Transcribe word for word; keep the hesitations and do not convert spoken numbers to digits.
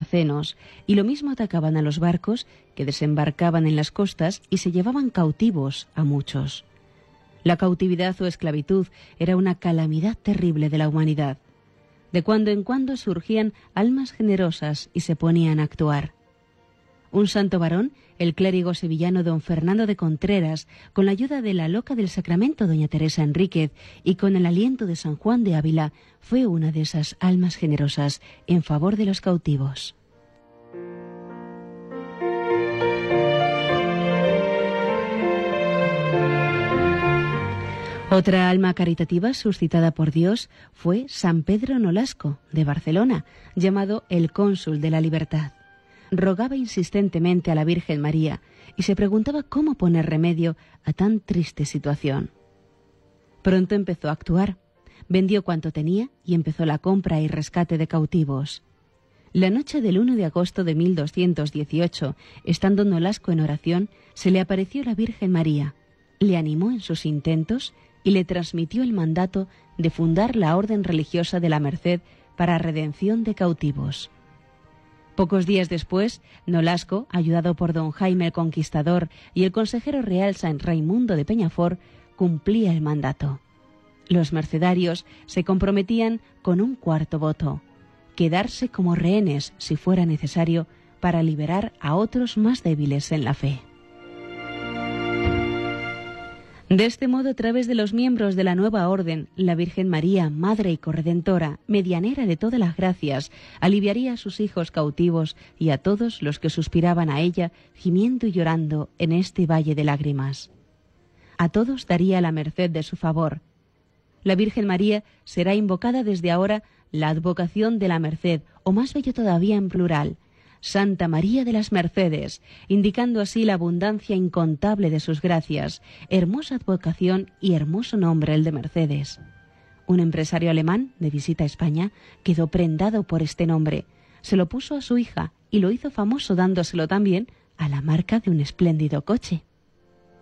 saracenos, y lo mismo atacaban a los barcos que desembarcaban en las costas y se llevaban cautivos a muchos. La cautividad o esclavitud era una calamidad terrible de la humanidad. De cuando en cuando surgían almas generosas y se ponían a actuar. Un santo varón, el clérigo sevillano don Fernando de Contreras, con la ayuda de la loca del Sacramento doña Teresa Enríquez y con el aliento de San Juan de Ávila, fue una de esas almas generosas en favor de los cautivos. Otra alma caritativa suscitada por Dios fue San Pedro Nolasco, de Barcelona, llamado el Cónsul de la Libertad. Rogaba insistentemente a la Virgen María y se preguntaba cómo poner remedio a tan triste situación. Pronto empezó a actuar, vendió cuanto tenía y empezó la compra y rescate de cautivos. La noche del uno de agosto de mil doscientos dieciocho, estando Nolasco en oración, se le apareció la Virgen María, le animó en sus intentos y le transmitió el mandato de fundar la Orden Religiosa de la Merced para redención de cautivos. Pocos días después, Nolasco, ayudado por don Jaime el Conquistador y el consejero real San Raimundo de Peñafort, cumplía el mandato. Los mercedarios se comprometían con un cuarto voto: quedarse como rehenes si fuera necesario para liberar a otros más débiles en la fe. De este modo, a través de los miembros de la nueva orden, la Virgen María, Madre y Corredentora, medianera de todas las gracias, aliviaría a sus hijos cautivos y a todos los que suspiraban a ella, gimiendo y llorando en este valle de lágrimas. A todos daría la merced de su favor. La Virgen María será invocada desde ahora la advocación de la merced, o más bello todavía en plural, Santa María de las Mercedes, indicando así la abundancia incontable de sus gracias, hermosa advocación y hermoso nombre el de Mercedes. Un empresario alemán de visita a España quedó prendado por este nombre, se lo puso a su hija y lo hizo famoso dándoselo también a la marca de un espléndido coche.